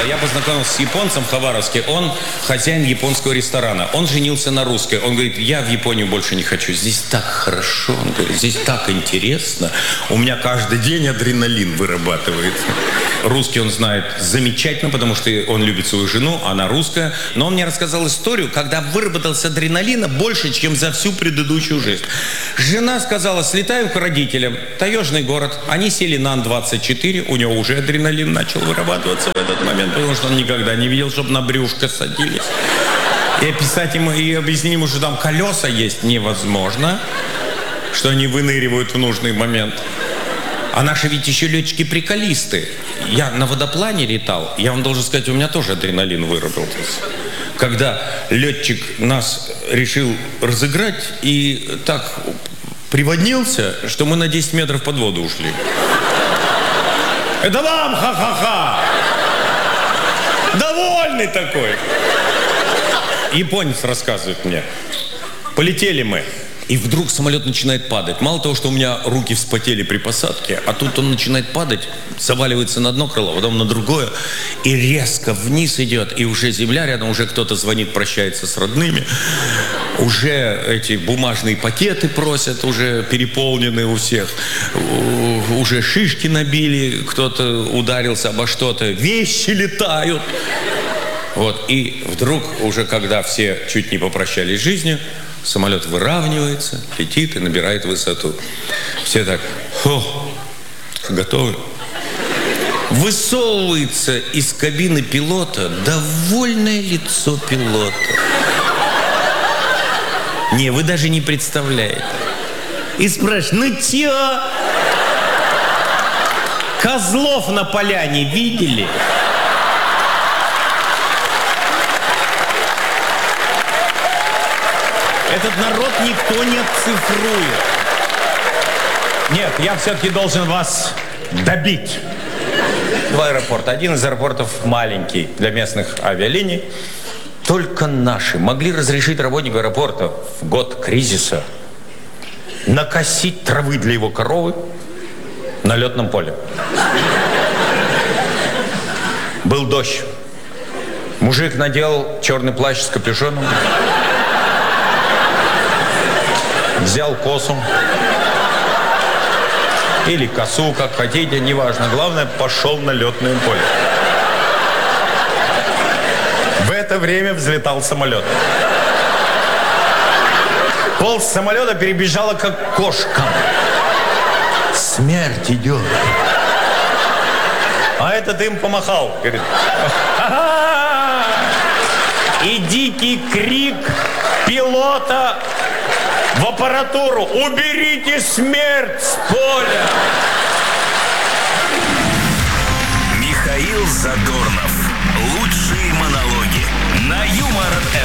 я познакомился с японцем в Хабаровске. Он хозяин японского ресторана. Он женился на русской. Он говорит, я в Японию больше не хочу. Здесь так хорошо. Он говорит, здесь так интересно. У меня каждый день адреналин вырабатывается. Русский он знает замечательно, потому что он любит свою жену, она русская. Но он мне рассказал историю, когда выработался адреналина больше, чем за всю предыдущую жизнь. Жена сказала, слетаю к родителям. Таежный город. Они сели на Ан-24. У него уже адреналин начал вырабатываться в этот момент, потому что он никогда не видел, чтобы на брюшко садились. И описать ему, и объяснить ему, что там колеса есть, невозможно. Что они выныривают в нужный момент. А наши ведь еще летчики-приколисты. Я на водоплане летал, я вам должен сказать, у меня тоже адреналин выработался. Когда летчик нас решил разыграть и так приводнился, что мы на 10 метров под воду ушли. Это вам ха-ха-ха! Довольный такой. Японец рассказывает мне. Полетели мы. И вдруг самолет начинает падать. Мало того, что у меня руки вспотели при посадке, а тут он начинает падать, заваливается на одно крыло, потом на другое, и резко вниз идет, и уже земля рядом, уже кто-то звонит, прощается с родными, уже эти бумажные пакеты просят, уже переполнены у всех, уже шишки набили, кто-то ударился обо что-то, вещи летают. Вот, и вдруг, уже когда все чуть не попрощались с жизнью, самолет выравнивается, летит и набирает высоту. Все так, готовы? Высовывается из кабины пилота довольное лицо пилота. Не, вы даже не представляете. И спрашивает, ну чё? Козлов на поляне видели? Этот народ никто не оцифрует. Нет, я все-таки должен вас добить. Два аэропорта. Один из аэропортов маленький для местных авиалиний. Только наши могли разрешить работнику аэропорта в год кризиса накосить травы для его коровы на летном поле. Был дождь. Мужик надел черный плащ с капюшоном. Взял косу или косу, как хотите, неважно. Главное, пошел на летное поле. В это время взлетал самолет. Пол самолета перебежала, как кошка. Смерть идет. А этот им помахал. Говорит, ха-ха! И дикий крик пилота в аппаратуру: уберите смерть с поля! Михаил Задорнов. Лучшие монологи на Юмор ФМ.